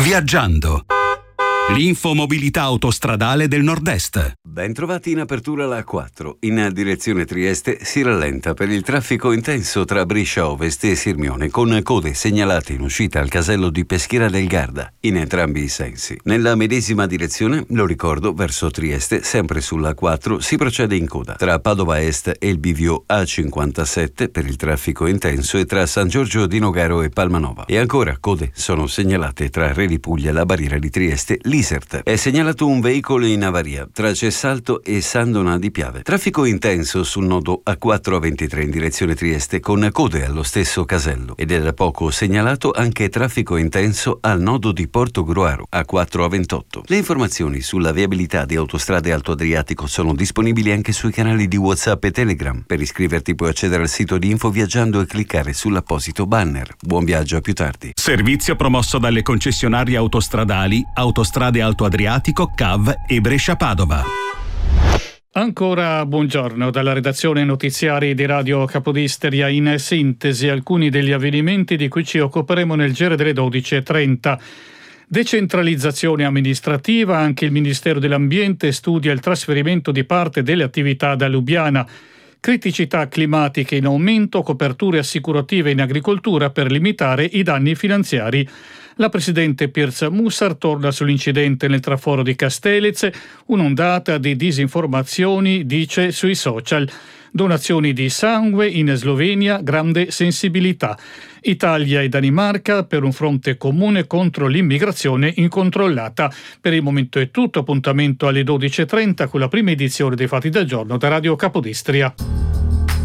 Viaggiando. L'infomobilità autostradale del Nord-Est. Bentrovati in apertura la A4. In direzione Trieste si rallenta per il traffico intenso tra Brescia Ovest e Sirmione, con code segnalate in uscita al casello di Peschiera del Garda, in entrambi i sensi. Nella medesima direzione, lo ricordo, verso Trieste, sempre sulla A4, si procede in coda tra Padova Est e il bivio A57 per il traffico intenso e tra San Giorgio di Nogaro e Palmanova. E ancora code sono segnalate tra Reli Puglia, la barriera di Trieste, l'Isert. È segnalato un veicolo in avaria tra Cessalto e Sandona di Piave. Traffico intenso sul nodo A423 in direzione Trieste con code allo stesso casello. Ed è da poco segnalato anche traffico intenso al nodo di Porto Gruaro A4A28. Le informazioni sulla viabilità di Autostrade Alto Adriatico sono disponibili anche sui canali di WhatsApp e Telegram. Per iscriverti puoi accedere al sito di Info Viaggiando e cliccare sull'apposito banner. Buon viaggio, a più tardi. Servizio promosso dalle concessionarie autostradali Autostrade Alto Adriatico, CAV e Brescia-Padova. Ancora buongiorno dalla redazione notiziari di Radio Capodistria. In sintesi alcuni degli avvenimenti di cui ci occuperemo nel giro delle 12:30. Decentralizzazione amministrativa, anche il Ministero dell'Ambiente studia il trasferimento di parte delle attività da Lubiana. Criticità climatiche in aumento, coperture assicurative in agricoltura per limitare i danni finanziari. La presidente Pirza Mussar torna sull'incidente nel traforo di Castelez, un'ondata di disinformazioni, dice sui social. Donazioni di sangue in Slovenia, grande sensibilità. Italia e Danimarca per un fronte comune contro l'immigrazione incontrollata. Per il momento è tutto, appuntamento alle 12:30 con la prima edizione dei Fatti del Giorno da Radio Capodistria.